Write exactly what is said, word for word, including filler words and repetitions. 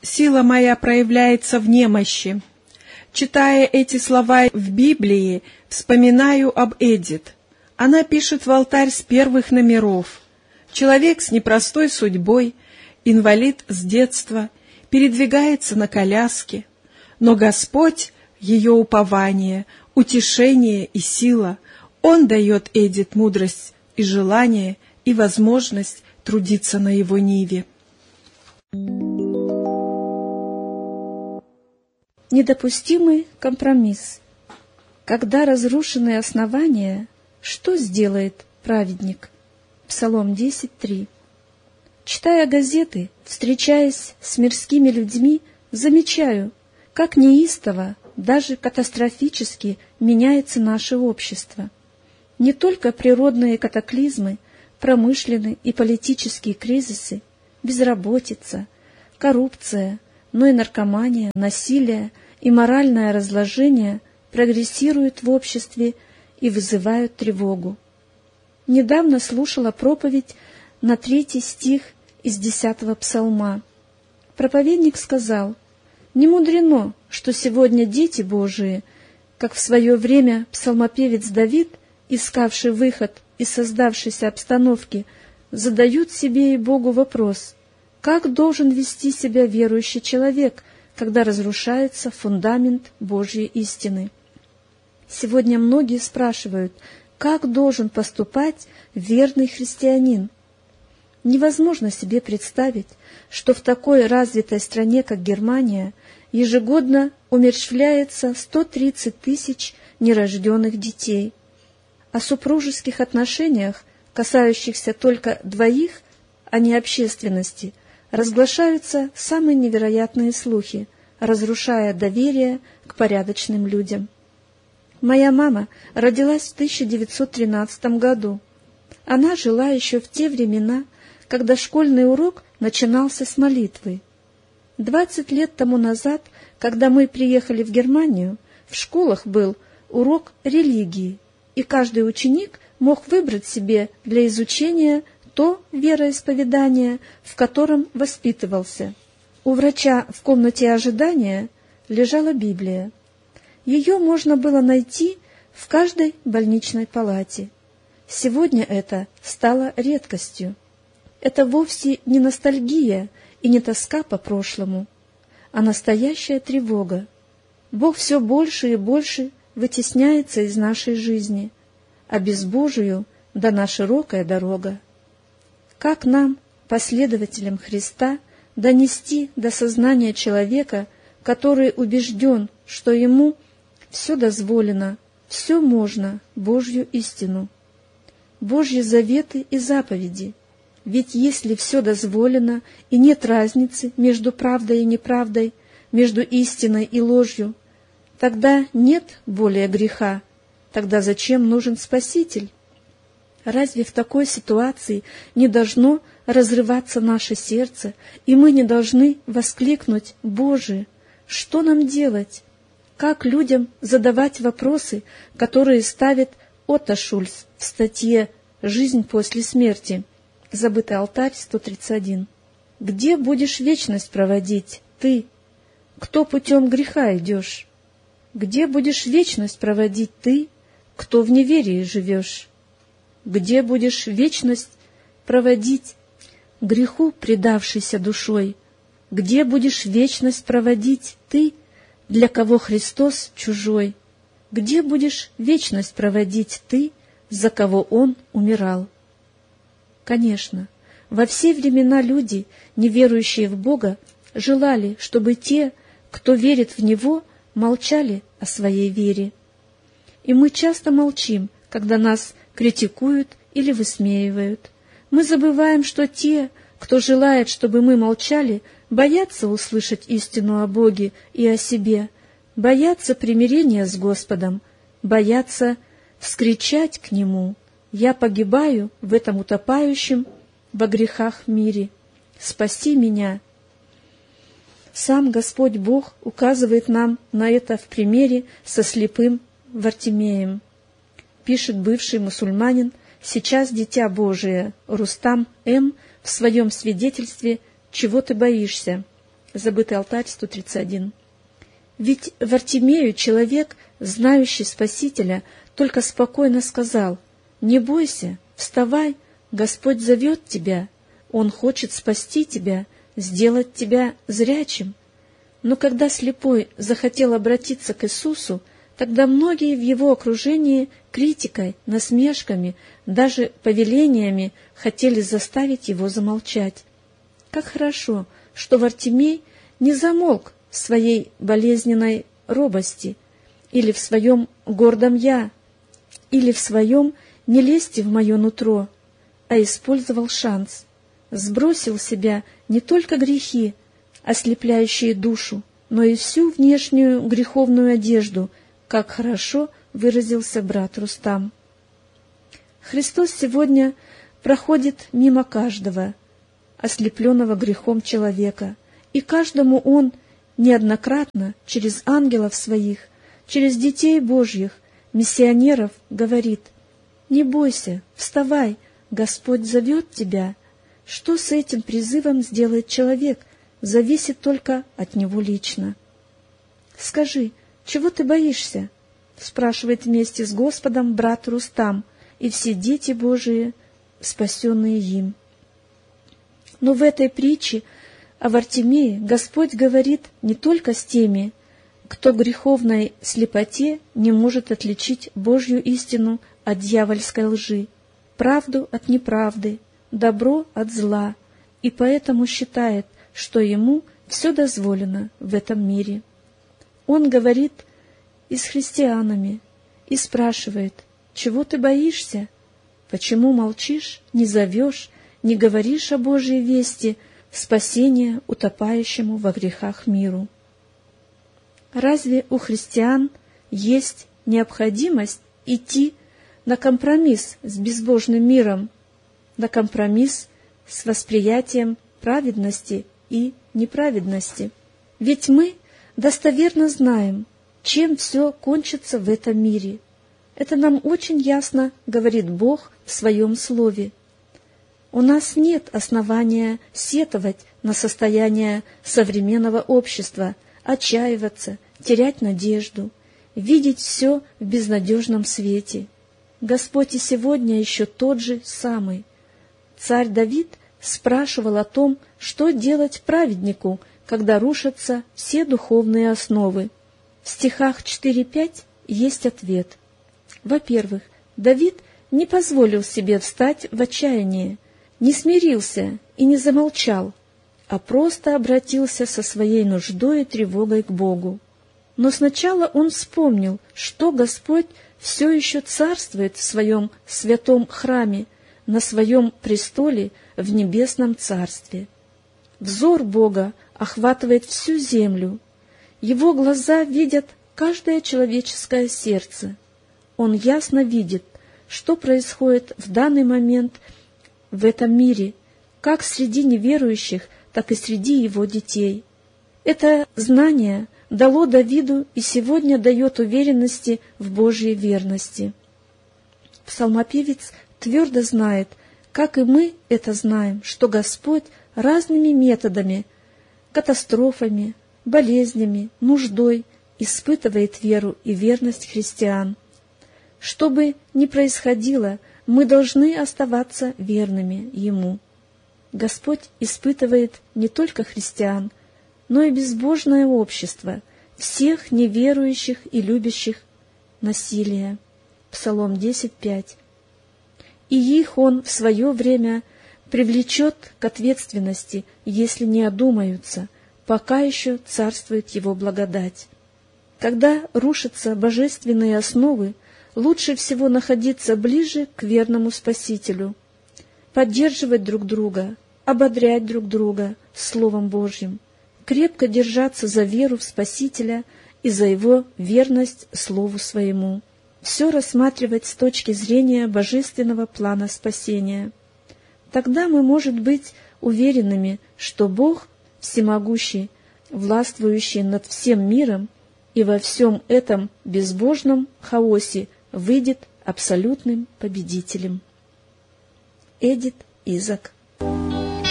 сила моя проявляется в немощи. Читая эти слова в Библии, вспоминаю об Эдит. Она пишет в алтарь с первых номеров. Человек с непростой судьбой, инвалид с детства, передвигается на коляске. Но Господь — ее упование, утешение и сила. Он дает Эдит мудрость и желание, и возможность трудиться на его ниве. Недопустимый компромисс. Когда разрушены основания, что сделает праведник? Псалом десять три. Читая газеты, встречаясь с мирскими людьми, замечаю, как неистово, даже катастрофически меняется наше общество. Не только природные катаклизмы, промышленные и политические кризисы, безработица, коррупция, но и наркомания, насилие и моральное разложение прогрессируют в обществе и вызывают тревогу. Недавно слушала проповедь на третий стих из десятого псалма. Проповедник сказал: «Не мудрено, что сегодня дети Божии, как в свое время псалмопевец Давид, искавший выход из создавшейся обстановки, задают себе и Богу вопрос: как должен вести себя верующий человек, когда разрушается фундамент Божьей истины?» Сегодня многие спрашивают, как должен поступать верный христианин. Невозможно себе представить, что в такой развитой стране, как Германия, ежегодно умерщвляется сто тридцать тысяч нерожденных детей. О супружеских отношениях, касающихся только двоих, а не общественности, разглашаются самые невероятные слухи, разрушая доверие к порядочным людям. Моя мама родилась в тысяча девятьсот тринадцатом году. Она жила еще в те времена, когда школьный урок начинался с молитвы. Двадцать лет тому назад, когда мы приехали в Германию, в школах был урок религии, и каждый ученик мог выбрать себе для изучения то вероисповедание, в котором воспитывался. У врача в комнате ожидания лежала Библия. Ее можно было найти в каждой больничной палате. Сегодня это стало редкостью. Это вовсе не ностальгия и не тоска по прошлому, а настоящая тревога. Бог все больше и больше вытесняется из нашей жизни, а безбожию дана широкая дорога. Как нам, последователям Христа, донести до сознания человека, который убежден, что ему все дозволено, все можно, Божью истину, Божьи заветы и заповеди? Ведь если все дозволено и нет разницы между правдой и неправдой, между истиной и ложью, тогда нет более греха, тогда зачем нужен Спаситель? Разве в такой ситуации не должно разрываться наше сердце, и мы не должны воскликнуть: «Боже, что нам делать?» Как людям задавать вопросы, которые ставит Отто Шульц в статье «Жизнь после смерти», «Забытый алтарь», сто тридцать один. Где будешь вечность проводить ты, кто путем греха идешь? Где будешь вечность проводить ты, кто в неверии живешь? Где будешь вечность проводить греху, предавшейся душой? Где будешь вечность проводить ты, для кого Христос чужой? Где будешь вечность проводить ты, за кого Он умирал? Конечно, во все времена люди, не верующие в Бога, желали, чтобы те, кто верит в Него, молчали о своей вере. И мы часто молчим, когда нас критикуют или высмеивают. Мы забываем, что те, кто желает, чтобы мы молчали, боятся услышать истину о Боге и о себе, боятся примирения с Господом, боятся вскричать к Нему: «Я погибаю в этом утопающем во грехах мире. Спаси меня!» Сам Господь Бог указывает нам на это в примере со слепым Вартимеем. Пишет бывший мусульманин, сейчас дитя Божие, Рустам М. в своем свидетельстве «Чего ты боишься?». Забытый алтарь, сто тридцать один. Ведь Вартимею человек, знающий Спасителя, только спокойно сказал: «Не бойся, вставай, Господь зовет тебя, Он хочет спасти тебя, сделать тебя зрячим». Но когда слепой захотел обратиться к Иисусу, тогда многие в его окружении критикой, насмешками, даже повелениями хотели заставить его замолчать. Как хорошо, что Вартимей не замолк в своей болезненной робости, или в своем гордом «я», или в своем «не лезьте в мое нутро», а использовал шанс, сбросил с себя не только грехи, ослепляющие душу, но и всю внешнюю греховную одежду, как хорошо выразился брат Рустам. Христос сегодня проходит мимо каждого, ослепленного грехом человека, и каждому Он неоднократно через ангелов Своих, через детей Божьих, миссионеров говорит: «Не бойся, вставай, Господь зовет тебя». Что с этим призывом сделает человек, зависит только от него лично. «Скажи, чего ты боишься?» — спрашивает вместе с Господом брат Рустам и все дети Божии, спасенные им. Но в этой притче о Вартимее Господь говорит не только с теми, кто в греховной слепоте не может отличить Божью истину от дьявольской лжи, правду от неправды, добро от зла, и поэтому считает, что ему все дозволено в этом мире. Он говорит и с христианами, и спрашивает: «Чего ты боишься? Почему молчишь, не зовешь, не говоришь о Божьей вести, спасения утопающему во грехах миру?» Разве у христиан есть необходимость идти на компромисс с безбожным миром, на компромисс с восприятием праведности и неправедности? Ведь мы достоверно знаем, чем все кончится в этом мире. Это нам очень ясно говорит Бог в Своем Слове. У нас нет основания сетовать на состояние современного общества, отчаиваться, терять надежду, видеть все в безнадежном свете. Господь и сегодня еще тот же самый. Царь Давид спрашивал о том, что делать праведнику, когда рушатся все духовные основы. В стихах четыре-пять есть ответ. Во-первых, Давид не позволил себе встать в отчаяние, не смирился и не замолчал, а просто обратился со своей нуждой и тревогой к Богу. Но сначала он вспомнил, что Господь все еще царствует в своем святом храме, на своем престоле в небесном царстве. Взор Бога охватывает всю землю. Его глаза видят каждое человеческое сердце. Он ясно видит, что происходит в данный момент в этом мире, как среди неверующих, так и среди его детей. Это знание дало Давиду и сегодня дает уверенности в Божьей верности. Псалмопевец твердо знает, как и мы это знаем, что Господь разными методами, катастрофами, болезнями, нуждой испытывает веру и верность христиан. Что бы ни происходило, мы должны оставаться верными Ему. Господь испытывает не только христиан, но и безбожное общество, всех неверующих и любящих насилия. Псалом десять пять. И их Он в свое время привлечет к ответственности, если не одумаются, пока еще царствует Его благодать. Когда рушатся божественные основы, лучше всего находиться ближе к верному Спасителю, поддерживать друг друга, ободрять друг друга Словом Божьим, крепко держаться за веру в Спасителя и за Его верность Слову Своему, все рассматривать с точки зрения божественного плана спасения. Тогда мы, может быть, уверенными, что Бог всемогущий, властвующий над всем миром, и во всем этом безбожном хаосе выйдет абсолютным победителем. Эдит Изак.